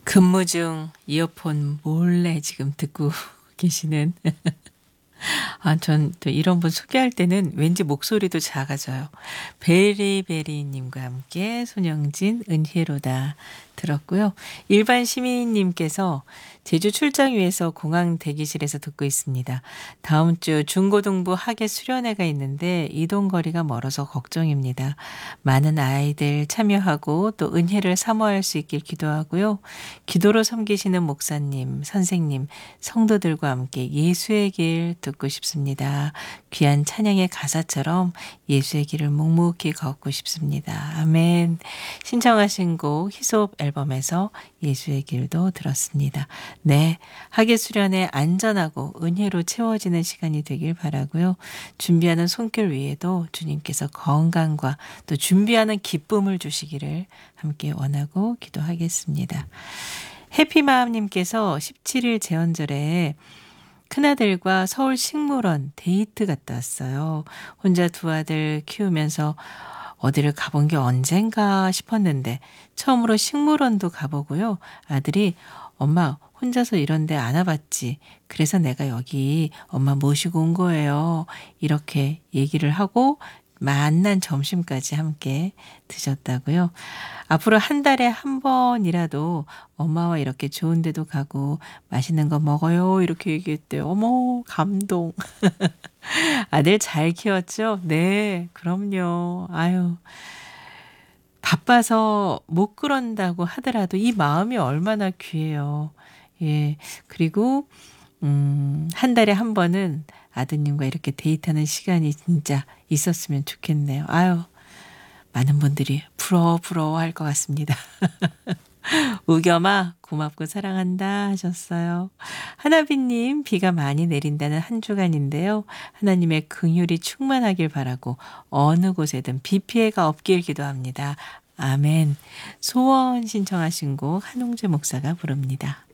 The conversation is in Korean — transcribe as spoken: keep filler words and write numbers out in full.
근무 중 이어폰 몰래 지금 듣고 계시는 아 전 또 이런 분 소개할 때는 왠지 목소리도 작아져요. 베리베리 님과 함께 손영진 은혜로다 들었고요. 일반 시민님께서 제주 출장 위해서 공항 대기실에서 듣고 있습니다. 다음 주 중고등부 학예 수련회가 있는데 이동 거리가 멀어서 걱정입니다. 많은 아이들 참여하고 또 은혜를 사모할 수 있길 기도하고요. 기도로 섬기시는 목사님, 선생님, 성도들과 함께 예수의 길 듣고 싶습니다. 귀한 찬양의 가사처럼 예수의 길을 묵묵히 걷고 싶습니다. 아멘. 신청하신 곡 히솝 앨범에서 예수의 길도 들었습니다. 네, 학예 수련회 안전하고 은혜로 채워지는 시간이 되길 바라고요. 준비하는 손길 위에도 주님께서 건강과 또 준비하는 기쁨을 주시기를 함께 원하고 기도하겠습니다. 해피마음님께서 십칠 일 제헌절에 큰아들과 서울 식물원 데이트 갔다 왔어요. 혼자 두 아들 키우면서 어디를 가본 게 언젠가 싶었는데 처음으로 식물원도 가보고요. 아들이 엄마 혼자서 이런 데 안 와봤지. 그래서 내가 여기 엄마 모시고 온 거예요. 이렇게 얘기를 하고 만난 점심까지 함께 드셨다고요. 앞으로 한 달에 한 번이라도 엄마와 이렇게 좋은 데도 가고 맛있는 거 먹어요. 이렇게 얘기했대요. 어머, 감동. 아들 잘 키웠죠? 네, 그럼요. 아유, 바빠서 못 그런다고 하더라도 이 마음이 얼마나 귀해요. 예, 그리고 음, 한 달에 한 번은 아드님과 이렇게 데이트하는 시간이 진짜 있었으면 좋겠네요. 아유, 많은 분들이 부러워 부러워할 것 같습니다. 우겸아 고맙고 사랑한다 하셨어요. 하나비님 비가 많이 내린다는 한 주간인데요. 하나님의 긍휼이 충만하길 바라고 어느 곳에든 비 피해가 없길 기도합니다. 아멘. 소원 신청하신 곡 한홍재 목사가 부릅니다.